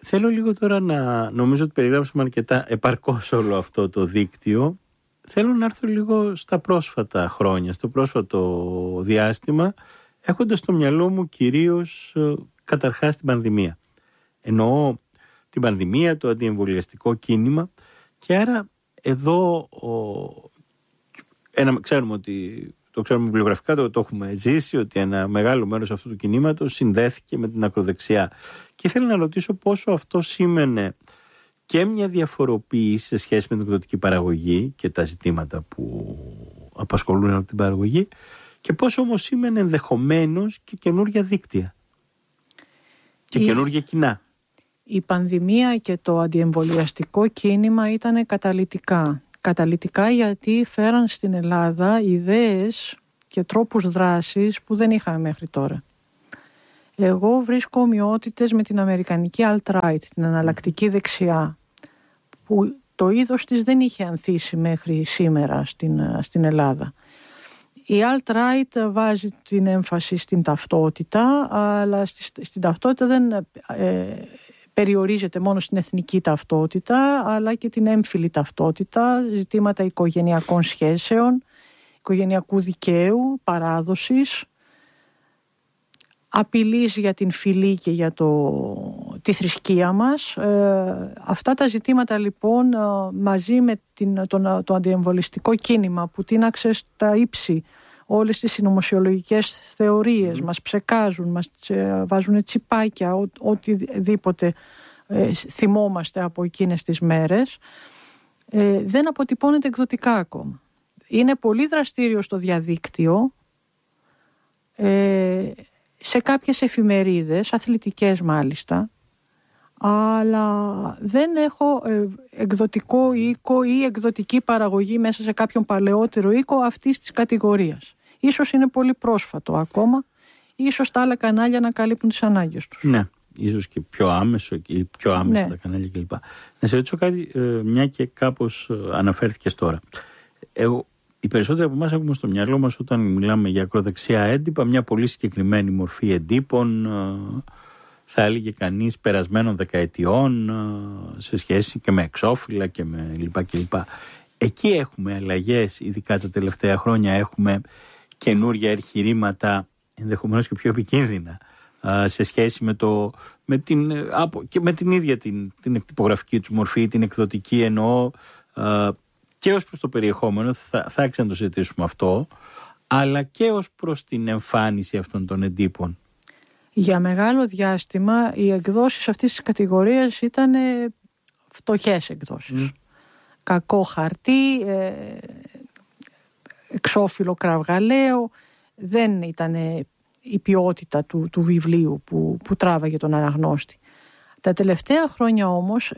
Θέλω λίγο τώρα νομίζω ότι περιγράψαμε αρκετά επαρκώς όλο αυτό το δίκτυο. Θέλω να έρθω λίγο στα πρόσφατα χρόνια, στο πρόσφατο διάστημα, έχοντας στο μυαλό μου κυρίως καταρχάς την πανδημία. Εννοώ την πανδημία, το αντιεμβολιαστικό κίνημα, και άρα εδώ ξέρουμε ότι, το ξέρουμε βιβλιογραφικά, το έχουμε ζήσει, ότι ένα μεγάλο μέρος αυτού του κινήματος συνδέθηκε με την ακροδεξιά. Και ήθελα να ρωτήσω πόσο αυτό σήμαινε και μια διαφοροποίηση σε σχέση με την εκδοτική παραγωγή και τα ζητήματα που απασχολούν από την παραγωγή, και πόσο όμως σήμαινε ενδεχομένως και καινούργια δίκτυα και καινούργια κοινά. Η πανδημία και το αντιεμβολιαστικό κίνημα ήταν καταλυτικά. Καταλυτικά γιατί φέραν στην Ελλάδα ιδέες και τρόπους δράσης που δεν είχαμε μέχρι τώρα. Εγώ βρίσκω ομοιότητες με την αμερικανική alt-right, την εναλλακτική δεξιά, που το είδος της δεν είχε ανθίσει μέχρι σήμερα στην Ελλάδα. Η alt-right βάζει την έμφαση στην ταυτότητα, αλλά στην ταυτότητα δεν περιορίζεται μόνο στην εθνική ταυτότητα, αλλά και την έμφυλη ταυτότητα, ζητήματα οικογενειακών σχέσεων, οικογενειακού δικαίου, παράδοσης, απειλής για την φυλή και για τη θρησκεία μας. Αυτά τα ζητήματα λοιπόν, μαζί με το αντιεμβολιστικό κίνημα που τίναξε στα ύψη όλες τις συνωμοσιολογικές θεωρίες, μας ψεκάζουν, μας βάζουν τσιπάκια, οτιδήποτε θυμόμαστε από εκείνες τις μέρες, δεν αποτυπώνεται εκδοτικά ακόμα. Είναι πολύ δραστήριο στο διαδίκτυο, σε κάποιες εφημερίδες, αθλητικές μάλιστα, αλλά δεν έχω εκδοτικό οίκο ή εκδοτική παραγωγή μέσα σε κάποιον παλαιότερο οίκο αυτής της κατηγορίας. Ίσως είναι πολύ πρόσφατο ακόμα, ίσως τα άλλα κανάλια να καλύπτουν τις ανάγκες τους. Ναι, ίσως και πιο άμεσο ή πιο άμεσα τα κανάλια κλπ. Να σε ρωτήσω κάτι, μια και κάπως αναφέρθηκες τώρα. Οι περισσότεροι από εμάς έχουμε στο μυαλό μας, όταν μιλάμε για ακροδεξιά έντυπα, μια πολύ συγκεκριμένη μορφή εντύπων, θα έλεγε κανείς περασμένων δεκαετιών, σε σχέση και με εξώφυλλα και με κλπ. Εκεί έχουμε αλλαγές, ειδικά τα τελευταία χρόνια έχουμε καινούργια εγχειρήματα, ενδεχομένως και πιο επικίνδυνα, σε σχέση με την ίδια την εκτυπογραφική του μορφή, την εκδοτική, εννοώ, και ως προς το περιεχόμενο, θα το συζητήσουμε αυτό, αλλά και ως προς την εμφάνιση αυτών των εντύπων. Για μεγάλο διάστημα οι εκδόσεις αυτής της κατηγορίας ήταν φτωχές εκδόσεις. Κακό χαρτί, εξώφυλλο κραυγαλαίο, δεν ήταν η ποιότητα του βιβλίου που τράβαγε τον αναγνώστη. Τα τελευταία χρόνια όμως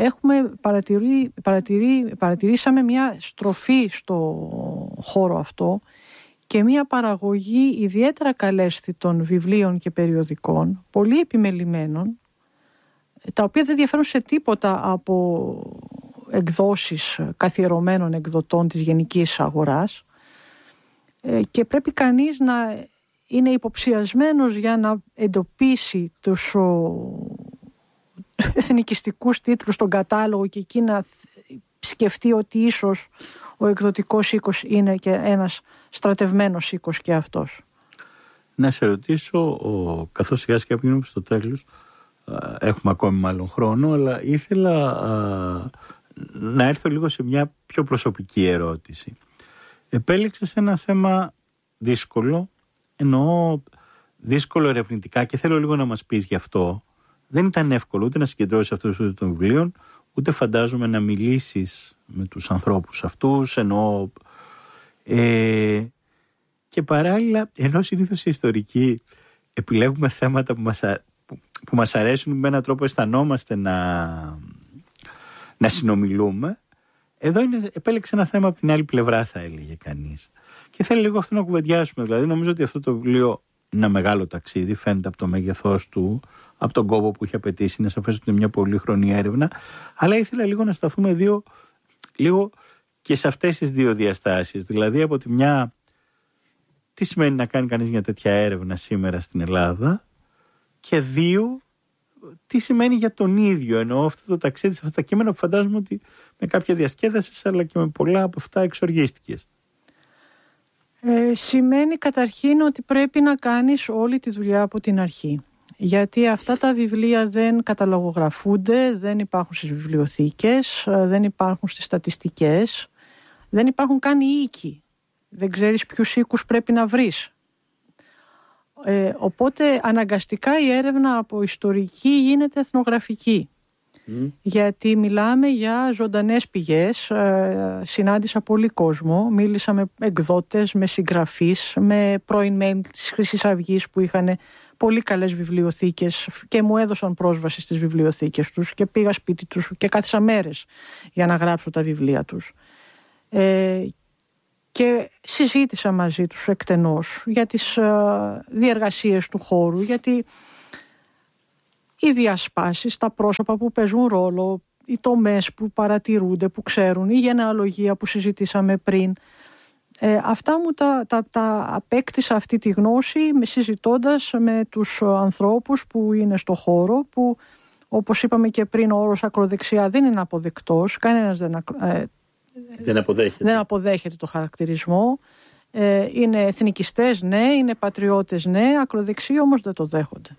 παρατηρήσαμε μια στροφή στο χώρο αυτό και μια παραγωγή ιδιαίτερα καλέσθητων βιβλίων και περιοδικών, πολύ επιμελημένων, τα οποία δεν διαφέρουν σε τίποτα από εκδόσεις καθιερωμένων εκδοτών της γενικής αγοράς, και πρέπει κανείς να είναι υποψιασμένος για να εντοπίσει τους εθνικιστικούς τίτλους στον κατάλογο και εκεί να σκεφτεί ότι ίσως ο εκδοτικός οίκος είναι και ένας στρατευμένος οίκος και αυτός. Να σε ρωτήσω, καθώς σιγά σιγά πηγαίνουμε στο τέλος, έχουμε ακόμη μάλλον χρόνο, αλλά ήθελα να έρθω λίγο σε μια πιο προσωπική ερώτηση. Επέλεξες ένα θέμα δύσκολο, εννοώ δύσκολο ερευνητικά, και θέλω λίγο να μας πεις γι' αυτό. Δεν ήταν εύκολο ούτε να συγκεντρώσεις αυτούς των βιβλίων, ούτε φαντάζομαι να μιλήσεις με τους ανθρώπους αυτούς, εννοώ. Και παράλληλα, ενώ συνήθως οι ιστορικοί επιλέγουμε θέματα που μας αρέσουν, με έναν τρόπο αισθανόμαστε να συνομιλούμε, εδώ επέλεξε ένα θέμα από την άλλη πλευρά, θα έλεγε κανείς. Και θέλω λίγο αυτό να κουβεντιάσουμε. Δηλαδή, νομίζω ότι αυτό το βιβλίο είναι ένα μεγάλο ταξίδι, φαίνεται από το μέγεθός του, από τον κόπο που έχει απαιτήσει. Είναι σαφές ότι είναι μια πολύχρονη έρευνα. Αλλά ήθελα λίγο να σταθούμε λίγο και σε αυτές τις δύο διαστάσεις. Δηλαδή, από τη μια, τι σημαίνει να κάνει κανείς μια τέτοια έρευνα σήμερα στην Ελλάδα, και δύο, τι σημαίνει για τον ίδιο. Εννοώ αυτό το ταξίδι σε αυτά τα κείμενα που φαντάζομαι ότι με κάποια διασκέδαση αλλά και με πολλά από αυτά εξοργίστηκες. Σημαίνει καταρχήν ότι πρέπει να κάνεις όλη τη δουλειά από την αρχή. Γιατί αυτά τα βιβλία δεν καταλογογραφούνται, δεν υπάρχουν στις βιβλιοθήκες, δεν υπάρχουν στις στατιστικές, δεν υπάρχουν καν οι οίκοι. Δεν ξέρεις ποιους οίκους πρέπει να βρεις. Οπότε αναγκαστικά η έρευνα από ιστορική γίνεται εθνογραφική. Γιατί μιλάμε για ζωντανές πηγές. Συνάντησα πολύ κόσμο, μίλησα με εκδότες, με συγγραφείς, με πρώην μέλη της Χρυσής Αυγής που είχαν πολύ καλές βιβλιοθήκες και μου έδωσαν πρόσβαση στις βιβλιοθήκες τους και πήγα σπίτι τους και κάθισα μέρες για να γράψω τα βιβλία τους. Και συζήτησα μαζί τους εκτενώς για τις διεργασίες του χώρου, γιατί οι διασπάσεις, τα πρόσωπα που παίζουν ρόλο, οι τομές που παρατηρούνται, που ξέρουν, η γενεαλογία που συζητήσαμε πριν, αυτά μου τα απέκτησα αυτή τη γνώση συζητώντας με τους ανθρώπους που είναι στο χώρο, που όπως είπαμε και πριν ο όρος ακροδεξιά δεν είναι αποδεκτός, κανένας δεν αποδέχεται το χαρακτηρισμό. Είναι εθνικιστές, ναι, είναι πατριώτες, ναι, ακροδεξιοί όμως δεν το δέχονται.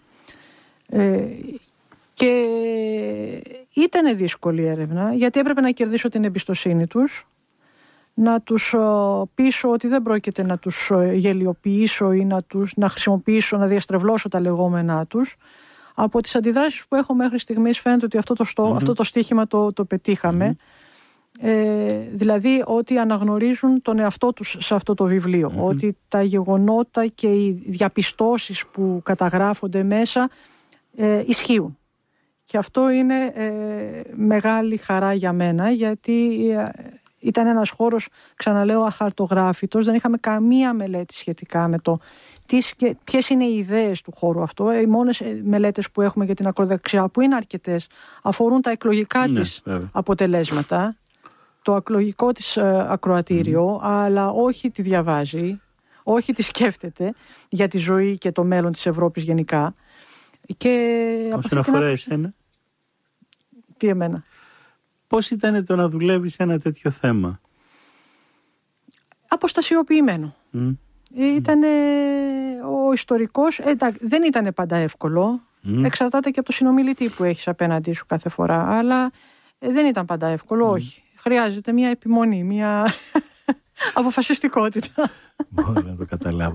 Και ήταν δύσκολη έρευνα, γιατί έπρεπε να κερδίσω την εμπιστοσύνη τους, να τους πείσω ότι δεν πρόκειται να τους γελιοποιήσω ή να χρησιμοποιήσω, να διαστρεβλώσω τα λεγόμενά τους. Από τις αντιδράσεις που έχω μέχρι στιγμής φαίνεται ότι αυτό το στοίχημα το πετύχαμε. Δηλαδή ότι αναγνωρίζουν τον εαυτό τους σε αυτό το βιβλίο, ότι τα γεγονότα και οι διαπιστώσεις που καταγράφονται μέσα ισχύουν. Και αυτό είναι μεγάλη χαρά για μένα, γιατί ήταν ένας χώρος, ξαναλέω, αχαρτογράφητος, δεν είχαμε καμία μελέτη σχετικά με το ποιες είναι οι ιδέες του χώρου αυτό. Οι μόνες μελέτες που έχουμε για την ακροδεξιά, που είναι αρκετές, αφορούν τα εκλογικά της αποτελέσματα, το εκλογικό της ακροατήριο, αλλά όχι τη διαβάζει, όχι τη σκέφτεται για τη ζωή και το μέλλον της Ευρώπης γενικά. Όσον αφορά εσένα, τι εμένα? πώς ήταν το να δουλεύεις σε ένα τέτοιο θέμα? Αποστασιοποιημένο. Ήτανε ο ιστορικός, δεν ήταν πάντα εύκολο, εξαρτάται και από το συνομιλητή που έχεις απέναντί σου κάθε φορά, αλλά δεν ήταν πάντα εύκολο, όχι. Χρειάζεται μια επιμονή, μια αποφασιστικότητα. Μπορώ να το καταλάβω.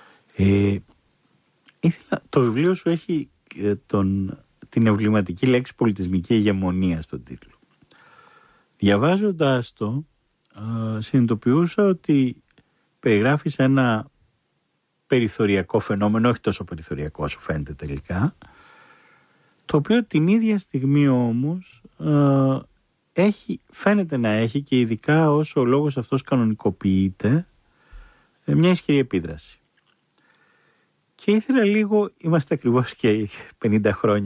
Το βιβλίο σου έχει την εμβληματική λέξη πολιτισμική ηγεμονία στον τίτλο. Διαβάζοντας το, συνειδητοποιούσα ότι περιγράφεις ένα περιθωριακό φαινόμενο, όχι τόσο περιθωριακό όσο φαίνεται τελικά, το οποίο την ίδια στιγμή όμως φαίνεται να έχει, και ειδικά όσο ο λόγος αυτός κανονικοποιείται, μια ισχυρή επίδραση. Και ήθελα λίγο, είμαστε ακριβώς και 56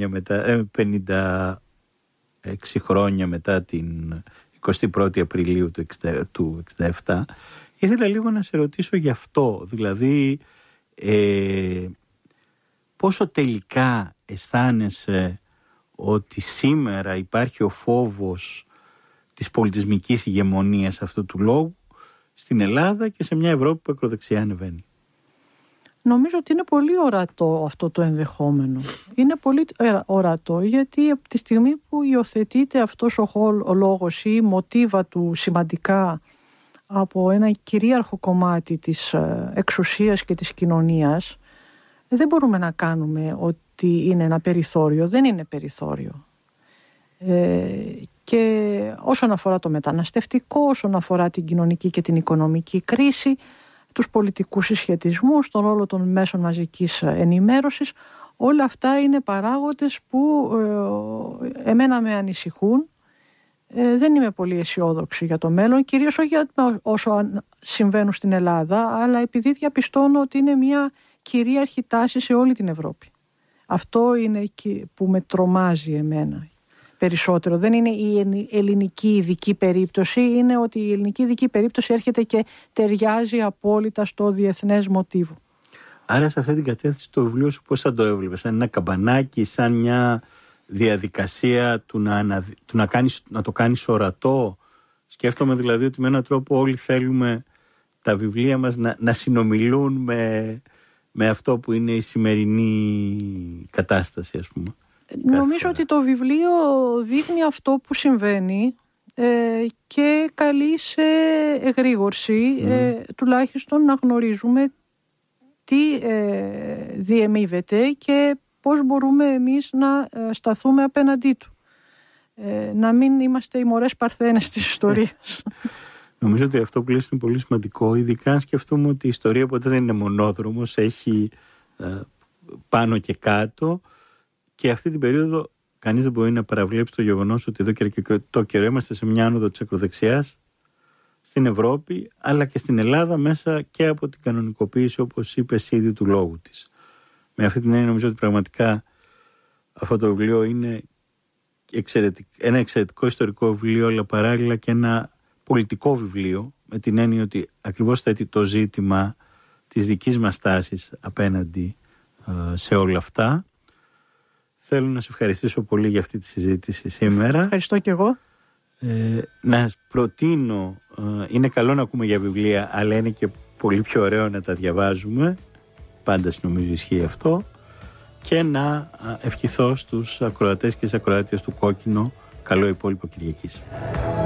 χρόνια μετά την 21η Απριλίου του 1967, ήθελα λίγο να σε ρωτήσω γι' αυτό, δηλαδή πόσο τελικά αισθάνεσαι ότι σήμερα υπάρχει ο φόβος της πολιτισμικής ηγεμονίας αυτού του λόγου στην Ελλάδα και σε μια Ευρώπη που ακροδεξιά ανεβαίνει. Νομίζω ότι είναι πολύ ορατό αυτό το ενδεχόμενο. Είναι πολύ ορατό, γιατί από τη στιγμή που υιοθετείται αυτός ο λόγος ή η μοτίβα του σημαντικά από ένα κυρίαρχο κομμάτι της εξουσίας και της κοινωνίας, δεν μπορούμε να κάνουμε ότι είναι ένα περιθώριο. Δεν είναι περιθώριο. Και όσον αφορά το μεταναστευτικό, όσον αφορά την κοινωνική και την οικονομική κρίση, τους πολιτικούς συσχετισμούς, τον ρόλο των μέσων μαζικής ενημέρωσης, όλα αυτά είναι παράγοντες που εμένα με ανησυχούν. Δεν είμαι πολύ αισιόδοξη για το μέλλον, κυρίως όχι όσο συμβαίνουν στην Ελλάδα, αλλά επειδή διαπιστώνω ότι είναι μια κυρίαρχη τάση σε όλη την Ευρώπη. Αυτό είναι που με τρομάζει εμένα περισσότερο. Δεν είναι η ελληνική ειδική περίπτωση, είναι ότι η ελληνική ειδική περίπτωση έρχεται και ταιριάζει απόλυτα στο διεθνές μοτίβο. Άρα σε αυτή την κατεύθυνση το βιβλίο σου πώς θα το έβλεπες? Σαν ένα καμπανάκι, σαν μια διαδικασία του να το κάνεις ορατό. Σκέφτομαι δηλαδή ότι με έναν τρόπο όλοι θέλουμε τα βιβλία μας να συνομιλούν με αυτό που είναι η σημερινή κατάσταση, ας πούμε. Νομίζω ότι το βιβλίο δείχνει αυτό που συμβαίνει και καλεί σε εγρήγορση, τουλάχιστον να γνωρίζουμε τι διεμείβεται και πώς μπορούμε εμείς να σταθούμε απέναντί του. Να μην είμαστε οι μωρές παρθένες της ιστορίας. Νομίζω ότι αυτό που λες είναι πολύ σημαντικό, ειδικά αν σκεφτούμε ότι η ιστορία ποτέ δεν είναι μονόδρομος, έχει πάνω και κάτω, και αυτή την περίοδο κανείς δεν μπορεί να παραβλέψει το γεγονός ότι εδώ και το καιρό είμαστε σε μια άνοδο της ακροδεξιάς στην Ευρώπη, αλλά και στην Ελλάδα, μέσα και από την κανονικοποίηση, όπως είπες ήδη, του λόγου της. Με αυτή την έννοια νομίζω ότι πραγματικά αυτό το βιβλίο είναι ένα εξαιρετικό ιστορικό βιβλίο, αλλά παράλληλα και ένα πολιτικό βιβλίο, με την έννοια ότι ακριβώς θέτει το ζήτημα της δικής μας τάσης απέναντι σε όλα αυτά. Θέλω να σε ευχαριστήσω πολύ για αυτή τη συζήτηση σήμερα. Ευχαριστώ και εγώ. Να προτείνω, είναι καλό να ακούμε για βιβλία, αλλά είναι και πολύ πιο ωραίο να τα διαβάζουμε. Πάντα νομίζω ισχύει αυτό. Και να ευχηθώ στους ακροατές και στις ακροάτριες του Κόκκινο καλό υπόλοιπο Κυριακής.